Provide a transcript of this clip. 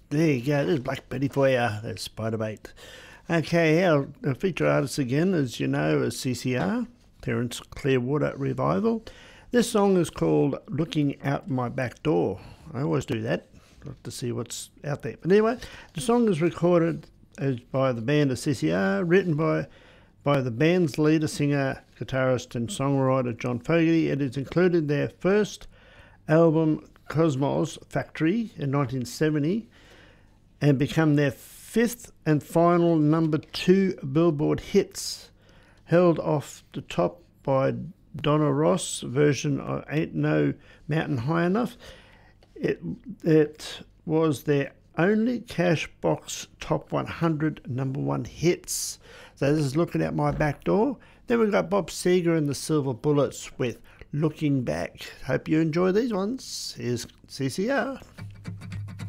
There you go. There's Black Betty for you. There's Spiderbait. Okay, our feature artist again, as you know, is CCR, Terence Clearwater Revival. This song is called Looking Out My Back Door. I always do that, to see what's out there. But anyway, the song is recorded by the band of CCR, written by the band's leader, singer, guitarist and songwriter John Fogerty. It is included in their first album, Cosmos Factory, in 1970, and become their fifth and final number 2 Billboard hits, held off the top by Donna Ross' version of Ain't No Mountain High Enough. It was their only Cashbox Top 100 number 1 hits. So this is Looking Out My Back Door. Then we've got Bob Seger and the Silver Bullets with Looking Back. Hope you enjoy these ones. Here's CCR.